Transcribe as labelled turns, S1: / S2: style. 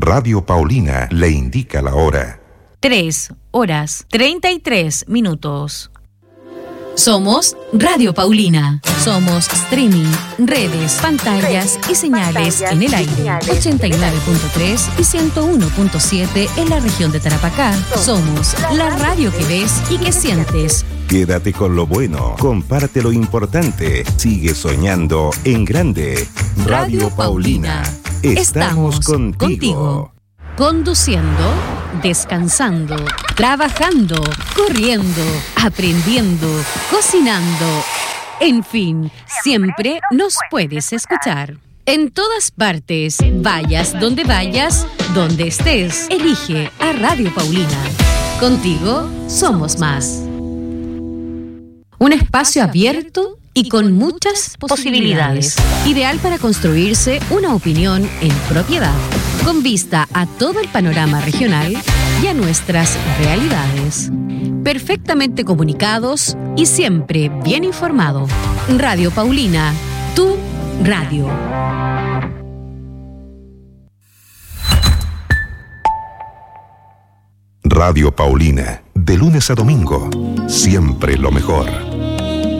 S1: Radio Paulina le indica la hora.
S2: 3:33. Somos Radio Paulina. Somos streaming, redes, pantallas y señales en el aire. 89.3 y 101.7 en la región de Tarapacá. Somos la radio que ves y que sientes.
S1: Quédate con lo bueno, comparte lo importante, sigue soñando en grande. Radio Paulina. Estamos contigo.
S2: Conduciendo, descansando, trabajando, corriendo, aprendiendo, cocinando. En fin, siempre nos puedes escuchar. En todas partes, vayas, donde estés, elige a Radio Paulina. Contigo somos más. Un espacio abierto y con muchas posibilidades. Ideal para construirse una opinión en propiedad, con vista a todo el panorama regional y a nuestras realidades. Perfectamente comunicados y siempre bien informado. Radio Paulina, tu radio.
S1: Radio Paulina, de lunes a domingo, siempre lo mejor.